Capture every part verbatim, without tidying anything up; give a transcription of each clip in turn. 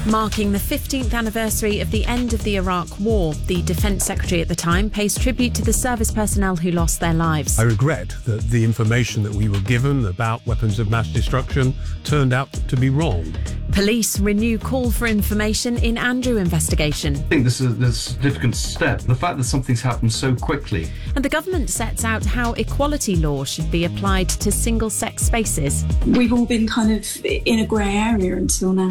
Marking the fifteenth anniversary of the end of the Iraq War, the Defence Secretary at the time pays tribute to the service personnel who lost their lives. I regret that the information that we were given about weapons of mass destruction turned out to be wrong. Police renew call for information in Andrew investigation. I think this is a significant step. The fact that something's happened so quickly. And the government sets out how equality law should be applied to single-sex spaces. We've all been kind of in a grey area until now.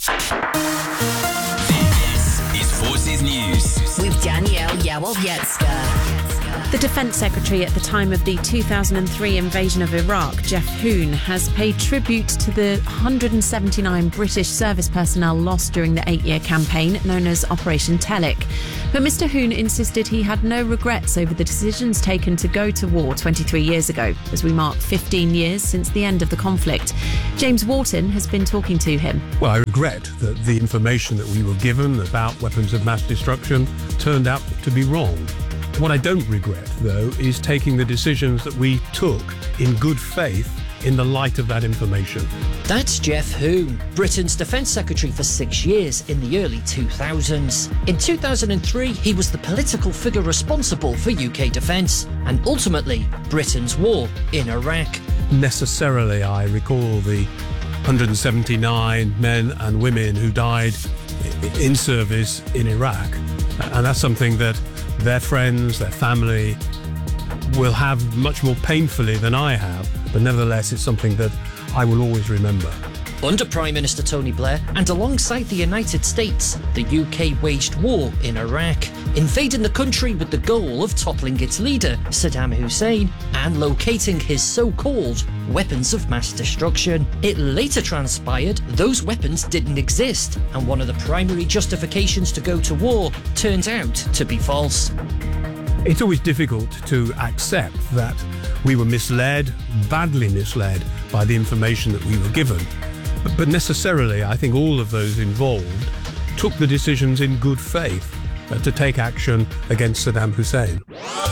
This is Forces News with Danielle Yawowiecka. The Defence Secretary at the time of the two thousand three invasion of Iraq, Geoff Hoon, has paid tribute to the one hundred seventy-nine British service personnel lost during the eight-year campaign known as Operation Telic. But Mr Hoon insisted he had no regrets over the decisions taken to go to war twenty-three years ago, as we mark fifteen years since the end of the conflict. James Wharton has been talking to him. Well, I regret that the information that we were given about weapons of mass destruction turned out to be wrong. What I don't regret, though, is taking the decisions that we took in good faith in the light of that information. That's Geoff Hoon, Britain's Defence Secretary for six years in the early two thousands. In two thousand three, he was the political figure responsible for U K defence and ultimately Britain's war in Iraq. Necessarily, I recall the one hundred seventy-nine men and women who died in service in Iraq, and that's something that their friends, their family will have much more painfully than I have, but nevertheless it's something that I will always remember. Under Prime Minister Tony Blair and alongside the United States, the U K waged war in Iraq, invading the country with the goal of toppling its leader, Saddam Hussein, and locating his so-called weapons of mass destruction. It later transpired those weapons didn't exist, and one of the primary justifications to go to war turns out to be false. It's always difficult to accept that we were misled, badly misled, by the information that we were given. But, but necessarily, I think all of those involved took the decisions in good faith uh, to take action against Saddam Hussein.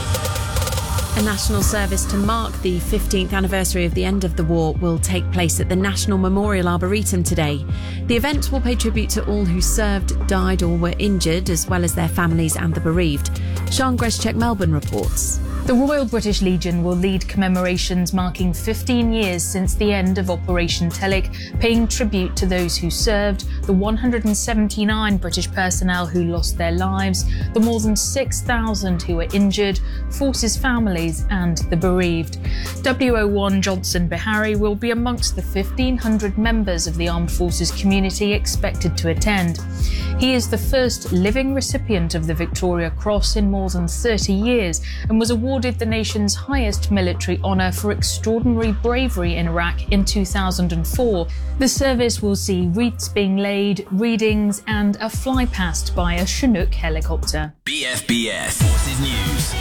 A national service to mark the fifteenth anniversary of the end of the war will take place at the National Memorial Arboretum today. The event will pay tribute to all who served, died or were injured, as well as their families and the bereaved. Sian Greschek Melbourne reports. The Royal British Legion will lead commemorations marking fifteen years since the end of Operation Telic, paying tribute to those who served, the one hundred seventy-nine British personnel who lost their lives, the more than six thousand who were injured, forces families and the bereaved. W O one Johnson Bihari will be amongst the fifteen hundred members of the Armed Forces community expected to attend. He is the first living recipient of the Victoria Cross in more than thirty years and was awarded the nation's highest military honour for extraordinary bravery in Iraq in two thousand four. The service will see wreaths being laid, readings and a fly past by a Chinook helicopter. B F B S Forces News.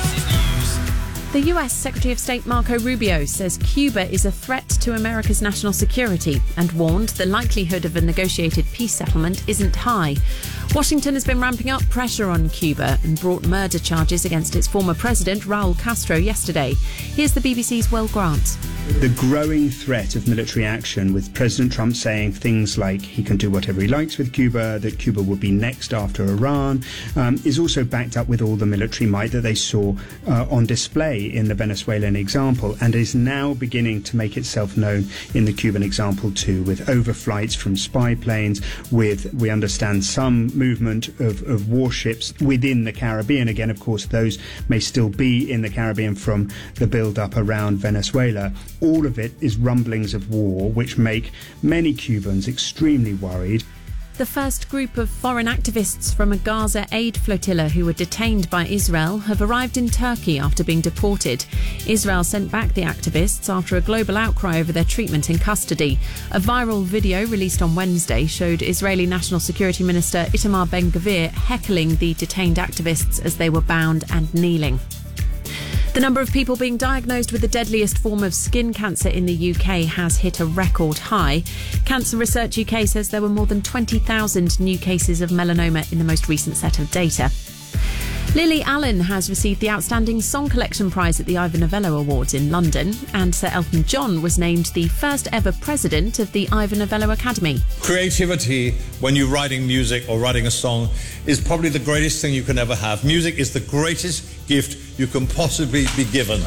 The U S Secretary of State Marco Rubio says Cuba is a threat to America's national security and warned the likelihood of a negotiated peace settlement isn't high. Washington has been ramping up pressure on Cuba and brought murder charges against its former president, Raul Castro, yesterday. Here's the B B C's Will Grant. The growing threat of military action, with President Trump saying things like he can do whatever he likes with Cuba, that Cuba will be next after Iran, um, is also backed up with all the military might that they saw uh, on display in the Venezuelan example, and is now beginning to make itself known in the Cuban example too, with overflights from spy planes, with, we understand, some movement of, of warships within the Caribbean. Again, of course, those may still be in the Caribbean from the build-up around Venezuela. All of it is rumblings of war, which make many Cubans extremely worried. The first group of foreign activists from a Gaza aid flotilla who were detained by Israel have arrived in Turkey after being deported. Israel sent back the activists after a global outcry over their treatment in custody. A viral video released on Wednesday showed Israeli National Security Minister Itamar Ben-Gvir heckling the detained activists as they were bound and kneeling. The number of people being diagnosed with the deadliest form of skin cancer in the U K has hit a record high. Cancer Research U K says there were more than twenty thousand new cases of melanoma in the most recent set of data. Lily Allen has received the Outstanding Song Collection Prize at the Ivor Novello Awards in London, and Sir Elton John was named the first ever president of the Ivor Novello Academy. Creativity, when you're writing music or writing a song, is probably the greatest thing you can ever have. Music is the greatest gift you can possibly be given.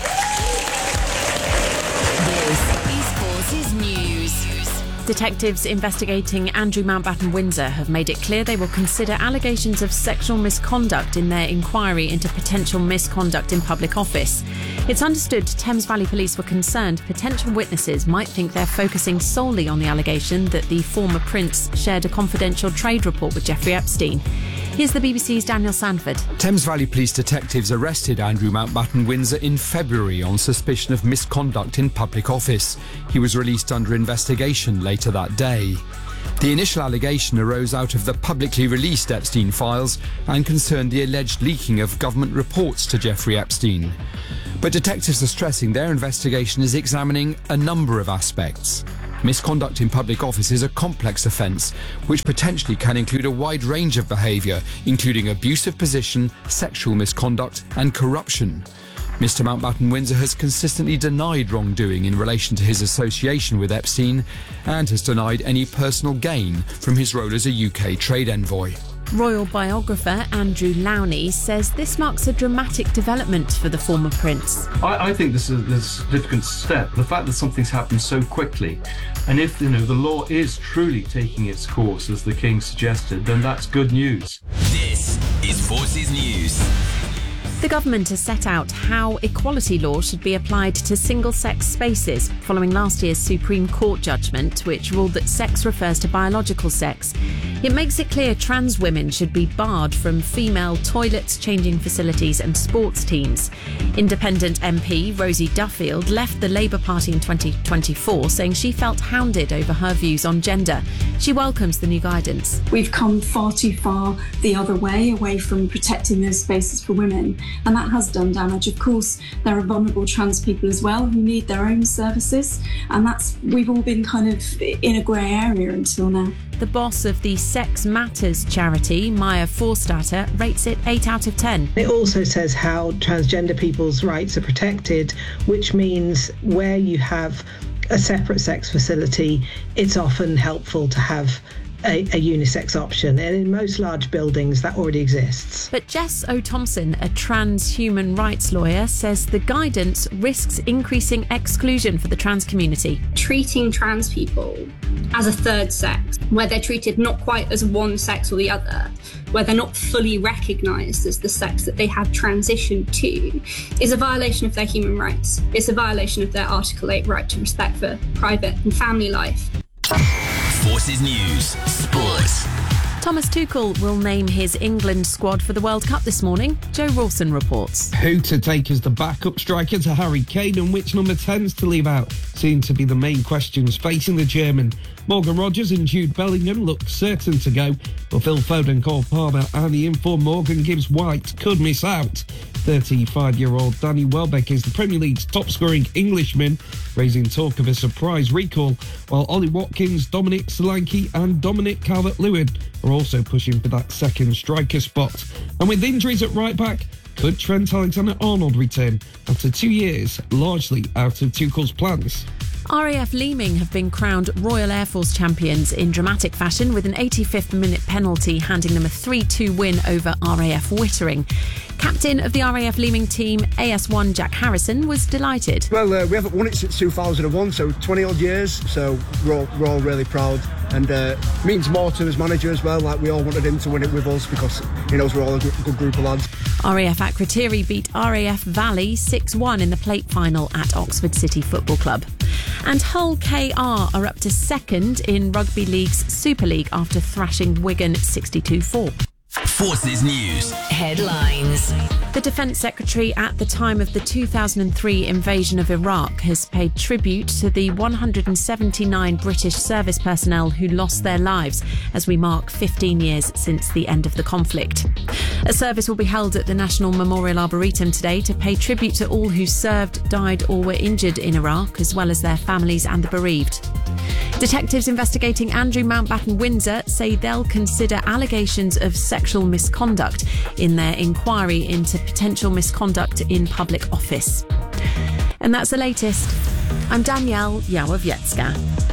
Detectives investigating Andrew Mountbatten Windsor have made it clear they will consider allegations of sexual misconduct in their inquiry into potential misconduct in public office. It's understood Thames Valley Police were concerned potential witnesses might think they're focusing solely on the allegation that the former prince shared a confidential trade report with Jeffrey Epstein. Here's the B B C's Daniel Sanford. Thames Valley Police detectives arrested Andrew Mountbatten Windsor in February on suspicion of misconduct in public office. He was released under investigation later that day. The initial allegation arose out of the publicly released Epstein files and concerned the alleged leaking of government reports to Jeffrey Epstein. But detectives are stressing their investigation is examining a number of aspects. Misconduct in public office is a complex offence, which potentially can include a wide range of behaviour, including abuse of position, sexual misconduct and corruption. Mister Mountbatten Windsor has consistently denied wrongdoing in relation to his association with Epstein and has denied any personal gain from his role as a U K trade envoy. Royal biographer Andrew Lowney says this marks a dramatic development for the former prince. I, I think this is a significant step. The fact that something's happened so quickly, and if you know the law is truly taking its course as the King suggested, then that's good news. This is Forces News. The government has set out how equality law should be applied to single-sex spaces following last year's Supreme Court judgment, which ruled that sex refers to biological sex. It makes it clear trans women should be barred from female toilets, changing facilities and sports teams. Independent M P Rosie Duffield left the Labour Party in twenty twenty-four, saying she felt hounded over her views on gender. She welcomes the new guidance. We've come far too far the other way, away from protecting those spaces for women. And that has done damage. Of course, there are vulnerable trans people as well who need their own services. And that's we've all been kind of in a grey area until now. The boss of the Sex Matters charity, Maya Forstater, rates it eight out of ten. It also says how transgender people's rights are protected, which means where you have a separate sex facility, it's often helpful to have A, a unisex option, and in most large buildings that already exists. But Jess O'Thompson, a trans human rights lawyer, says the guidance risks increasing exclusion for the trans community. Treating trans people as a third sex, where they're treated not quite as one sex or the other, where they're not fully recognised as the sex that they have transitioned to, is a violation of their human rights. It's a violation of their Article eight right to respect for private and family life. Forces News Sports. Thomas Tuchel will name his England squad for the World Cup this morning. Joe Rawson reports. Who to take as the backup striker to Harry Kane and which number tens to leave out seem to be the main questions facing the German. Morgan Rogers and Jude Bellingham look certain to go, but Phil Foden, Cole Palmer and the informed Morgan Gibbs-White could miss out. thirty-five-year-old Danny Welbeck is the Premier League's top-scoring Englishman, raising talk of a surprise recall, while Ollie Watkins, Dominic Solanke and Dominic Calvert-Lewin are also pushing for that second striker spot. And with injuries at right-back, could Trent Alexander-Arnold return after two years, largely out of Tuchel's plans? R A F Leeming have been crowned Royal Air Force champions in dramatic fashion, with an eighty-fifth minute penalty handing them a three two win over R A F Wittering. Captain of the R A F Leeming team, A S one Jack Harrison, was delighted. Well, uh, we haven't won it since two thousand one, so twenty odd years, so we're all, we're all really proud. And uh, means more to his manager as well, like we all wanted him to win it with us because he knows we're all a good group of lads. R A F Akrotiri beat R A F Valley six one in the plate final at Oxford City Football Club. And Hull K R are up to second in Rugby League's Super League after thrashing Wigan sixty-two four. Forces News Headlines. The Defence Secretary at the time of the two thousand three invasion of Iraq has paid tribute to the one hundred seventy-nine British service personnel who lost their lives as we mark fifteen years since the end of the conflict. A service will be held at the National Memorial Arboretum today to pay tribute to all who served, died or were injured in Iraq, as well as their families and the bereaved. Detectives investigating Andrew Mountbatten Windsor say they'll consider allegations of sexual misconduct in their inquiry into potential misconduct in public office. And that's the latest. I'm Danielle Yawowiecka.